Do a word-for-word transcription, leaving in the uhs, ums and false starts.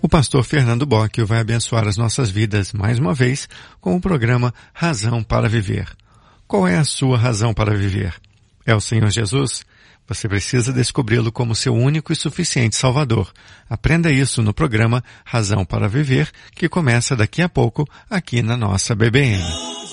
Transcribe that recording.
O pastor Fernando Bocchio vai abençoar as nossas vidas mais uma vez com o programa Razão para Viver. Qual é a sua razão para viver? É o Senhor Jesus? Você precisa descobri-lo como seu único e suficiente Salvador. Aprenda isso no programa Razão para Viver, que começa daqui a pouco aqui na nossa B B N.